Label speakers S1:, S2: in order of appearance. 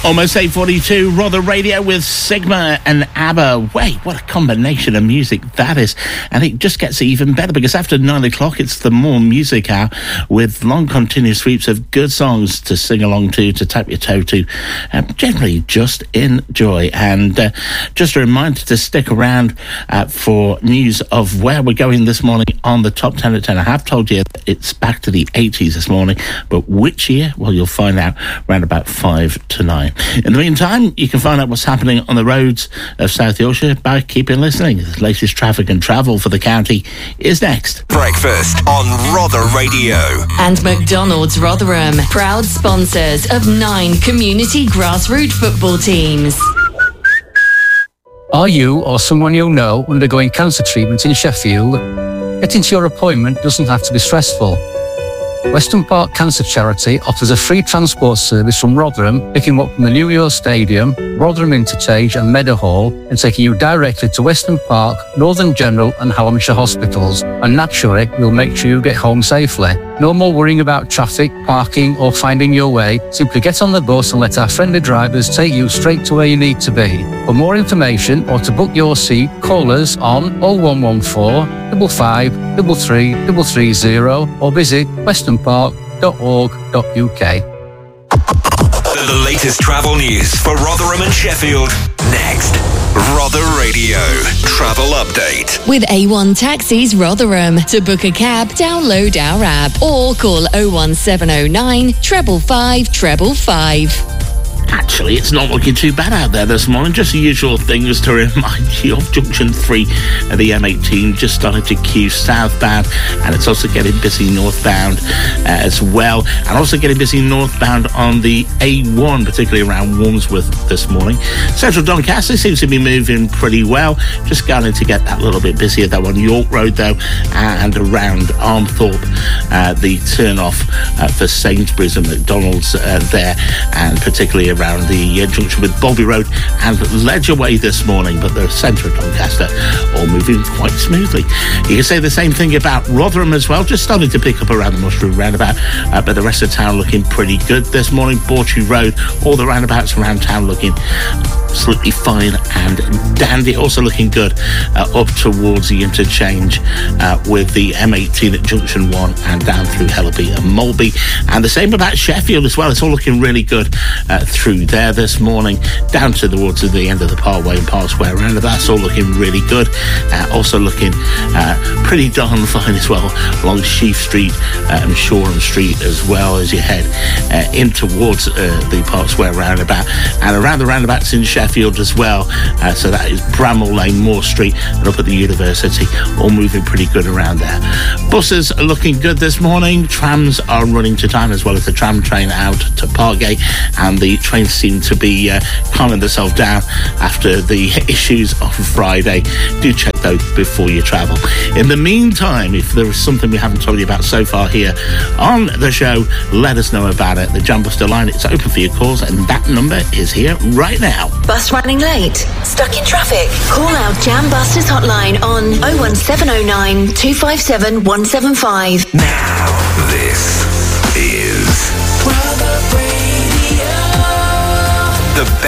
S1: Almost 8:42, Rother Radio with Sigma and ABBA. Wait, what a combination of music that is. And it just gets even better because after 9 o'clock, it's the More Music Hour with long continuous sweeps of good songs to sing along to tap your toe to, generally just enjoy. And just a reminder to stick around for news of where we're going this morning on the Top 10 at 10. I have told you it's back to the 80s this morning, but which year? Well, you'll find out around about 5 to 9. In the meantime, you can find out what's happening on the roads of South Yorkshire by keeping listening. The latest traffic and travel for the county is next.
S2: Breakfast on Rother Radio.
S3: And McDonald's Rotherham, proud sponsors of 9 community grassroots football teams.
S4: Are you or someone you know undergoing cancer treatment in Sheffield? Getting to your appointment doesn't have to be stressful. Weston Park Cancer Charity offers a free transport service from Rotherham, picking up from the New Year Stadium, Rotherham Interchange and Meadowhall, and taking you directly to Weston Park, Northern General and Hallamshire hospitals. And naturally, we'll make sure you get home safely. No more worrying about traffic, parking or finding your way. Simply get on the bus and let our friendly drivers take you straight to where you need to be. For more information or to book your seat, call us on 0114 55 33 330 or visit westonpark.org.uk.
S2: The latest travel news for Rotherham and Sheffield. Next, Rother Radio Travel Update.
S3: With A1 Taxis Rotherham. To book a cab, download our app or call 01709 555 555.
S1: Actually, it's not looking too bad out there this morning. Just the usual things to remind you of. Junction 3 of the M18 just starting to queue southbound, and it's also getting busy northbound as well, and also getting busy northbound on the A1, particularly around Wandsworth this morning. Central Doncaster seems to be moving pretty well, just starting to get that little bit busier though on York Road though, and around Armthorpe, the turn off for Sainsbury's and McDonald's there, and particularly around the junction with Bobby Road and Ledger Way this morning, but the centre of Doncaster all moving quite smoothly. You can say the same thing about Rotherham as well, just starting to pick up around the Mushroom roundabout, but the rest of town looking pretty good this morning. Bawtry Road, all the roundabouts around town looking absolutely fine and dandy. Also looking good up towards the interchange with the M18 at Junction 1 and down through Hellaby and Mulby, and the same about Sheffield as well. It's all looking really good through there this morning, down towards the end of the Parkway and Park Square round. That's all looking really good. Also looking pretty darn fine as well along Sheaf Street and Shoreham Street, as well as you head in towards the Park Square roundabout and around the roundabouts in Sheffield as well. So that is Bramall Lane, Moore Street and up at the University, all moving pretty good around there. Buses are looking good this morning. Trams are running to time, as well as the tram train out to Parkgate, and the trains seem to be calming themselves down after the issues on Friday. Do check those before you travel. In the meantime, if there is something we haven't told you about so far here on the show, let us know about it. The Jambuster line, it's open for your calls, and that number is here right now.
S5: Bus running late? Stuck in traffic? Call our Jambusters hotline on 01709 257 175.
S2: Now, this is Rother Radio. The